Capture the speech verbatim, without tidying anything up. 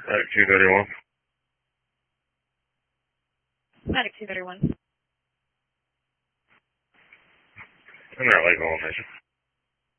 Medic two thirty-one. Medic two thirty-one. I'm not like all mission.